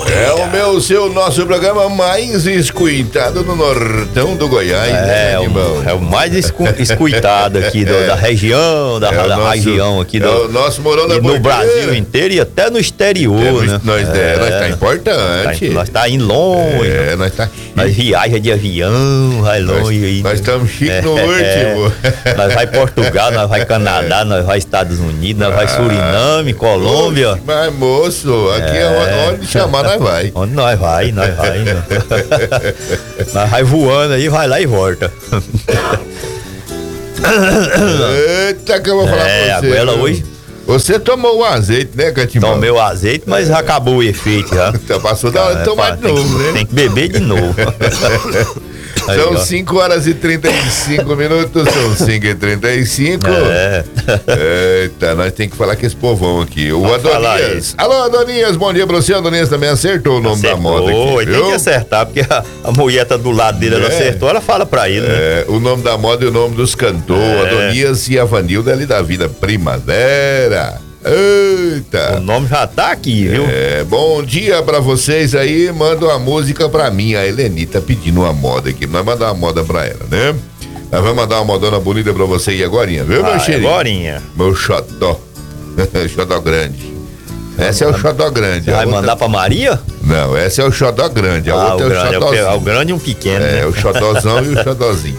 É o meu, seu, nosso programa mais escuitado no Nortão do Goiás, né, é o mais escuitado aqui da região, da região aqui do nosso Morão da no Brasil inteiro e até no exterior, né? Nós tá importante. Nós tá indo longe. Nós viaja de avião, vai longe aí. Nós estamos chiques no último. Nós vai Portugal, nós vai Canadá, nós vai Estados Unidos, nós vai Suriname, Colômbia. Mas moço, aqui é onde chamar nós vai. Onde nós vai. Nós vai voando aí, vai lá e volta. Eita, que eu vou falar pra você. Agora hoje. Você tomou o azeite, né, Catimbau? Tomei o azeite, mas já acabou o efeito já. Então passou da hora de tomar de novo, né? Tem que beber de novo. São 5 horas e 35 minutos, são 5h35. Eita, nós temos que falar com esse povão aqui. O Adonias. Alô, Adonias, bom dia pra você. Adonias também acertou o nome da moda aqui. Tem que acertar, porque a mulher tá do lado dele, ela acertou, ela fala pra ele, né? O nome da moda e o nome dos cantores, Adonias e a Vanilda ali da Vida Primavera. Eita! O nome já tá aqui, viu? Bom dia pra vocês aí, manda uma música pra mim. A Helenita pedindo uma moda aqui. Nós mandar uma moda pra ela, né? Nós vamos mandar uma modona bonita pra você aí agorinha, viu, meu cheirinho? Agorinha. Meu xodó. Xodó grande. Esse é o xodó grande. Você vai mandar pra Maria? Não, esse é o xodó grande. A outra é o xodózinho. É o grande e um pequeno, né? O xodózão e o xodózinho.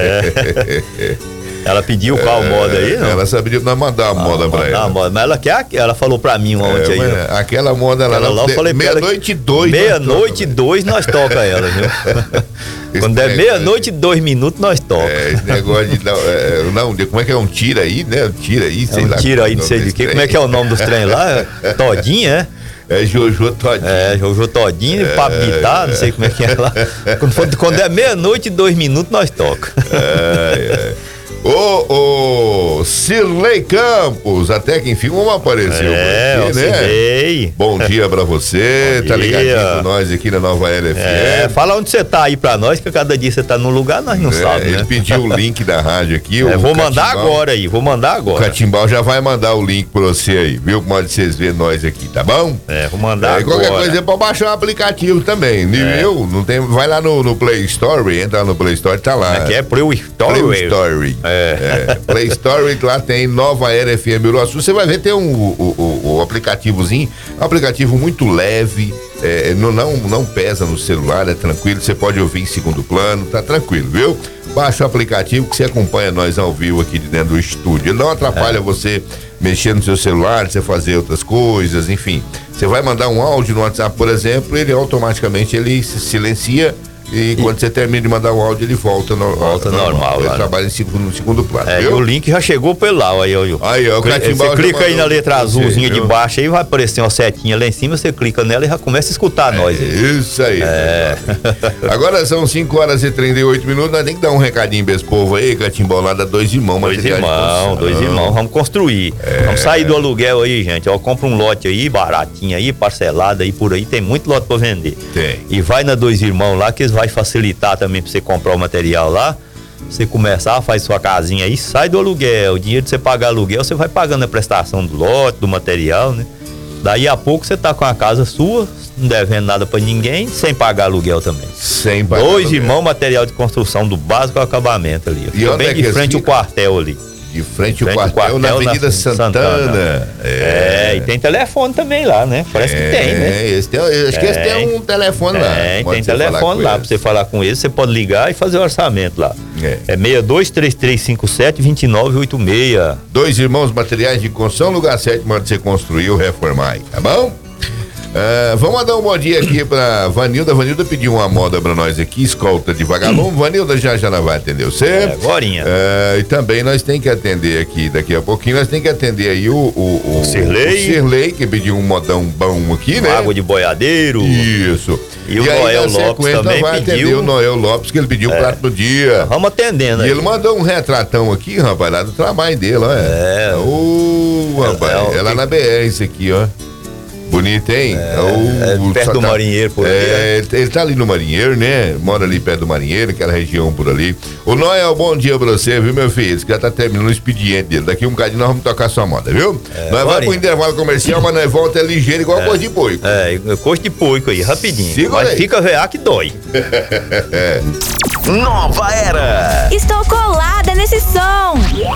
Ela pediu qual moda aí, não? Ela só pediu pra mandar uma moda pra ela. Mas ela falou pra mim ontem aí. Aquela moda ela eu falei meia-noite e 2. Meia-noite e 2 nós toca ela, viu? Quando é meia-noite e 2 minutos nós toca. Esse negócio de não, como é que é um tira aí, né? Tira aí, sei lá. Tira aí, não sei de quê. Como é que é o nome dos trem lá? Todinha, é? Jojo Todinho. Jojo Todinho, Papo Guitar, não sei como é que é lá. Quando é meia-noite e 2 minutos nós toca. Ô, Cirlei Campos, até que enfim apareceu por aqui, né? Bom dia pra você, tá ligadinho com nós aqui na Nova Era FM. Fala onde você tá aí pra nós, que cada dia você tá num lugar, nós não sabemos, né? Ele pediu o link da rádio aqui. Vou mandar agora aí, O Catimbau já vai mandar o link pra você aí, viu? Pode vocês verem nós aqui, tá bom? Vou mandar agora. Qualquer coisa é pra baixar o aplicativo também, viu? Não tem, vai lá no Play Store, entra no Play Store, tá lá. Aqui é Play Store. Play Store, lá tem Nova Era FM Uruaçu. Você vai ver, tem o aplicativozinho, um aplicativo muito leve, não pesa no celular, é tranquilo, você pode ouvir em segundo plano, tá tranquilo, viu? Baixa o aplicativo que você acompanha nós ao vivo aqui de dentro do estúdio. Ele não atrapalha você mexer no seu celular, você fazer outras coisas, enfim. Você vai mandar um áudio no WhatsApp, por exemplo, ele automaticamente se silencia. E quando você termina de mandar o áudio, ele volta normal. Ele trabalha no segundo plano. E o link já chegou pelo lá. Aí, o Catimbau. Você clica aí na letra azulzinha de baixo, aí vai aparecer uma setinha lá em cima, você clica nela e já começa a escutar nós. Isso aí. Agora são 5 horas e 38 minutos. Nós temos que dar um recadinho pra esse povo aí, Catimbau, lá da Dois Irmãos. Dois irmãos, vamos construir. Vamos sair do aluguel aí, gente. Compra um lote aí, baratinho aí, parcelado aí por aí. Tem muito lote pra vender. Tem. E vai na Dois Irmãos lá, que eles vai facilitar também pra você comprar o material lá. Você começar, faz sua casinha aí, sai do aluguel. O dinheiro de você pagar aluguel, você vai pagando a prestação do lote, do material, né? Daí a pouco você tá com a casa sua, não devendo nada pra ninguém, sem pagar aluguel também. Sem pagar Dois Irmãos, material de construção do básico ao acabamento ali. E onde bem de frente ao quartel ali. De frente ao quartel, na Avenida Santana. E tem telefone também lá, né? Parece que tem, né? Acho que eles têm um telefone lá. Tem telefone lá pra você falar com eles. Você pode ligar e fazer o orçamento lá. É 6233572986. Dois Irmãos, materiais de construção, lugar certo, manda você construir ou reformar, tá bom? Vamos mandar um bom dia aqui pra Vanilda. Vanilda pediu uma moda pra nós aqui, escolta de vagalume. Vanilda já não vai atender você. Agorinha. E também nós temos que atender aqui, daqui a pouquinho, nós temos que atender aí o Cirlei, que pediu um modão bom aqui, né? Água de boiadeiro. Isso. E o Noel Lopes também vai atender o Noel Lopes, que ele pediu um prato do dia. Vamos atendendo aí. E ele mandou um retratão aqui, rapaz, lá do trabalho dele, ó. Rapaz, é lá na BR isso aqui, ó. Bonito, hein? Perto do Marinheiro, por ali. Ele tá ali no Marinheiro, né? Mora ali perto do Marinheiro, aquela região por ali. Ô, Noel, bom dia pra você, viu, meu filho? Esse já tá terminando o expediente dele. Daqui um bocadinho nós vamos tocar sua moda, viu? Nós vamos pro intervalo comercial, mas nós volta ligeiro igual coisa de porco. Coisa de porco aí, rapidinho. Segura mas aí. Fica vear que dói. Nova Era. Estou colada nesse som.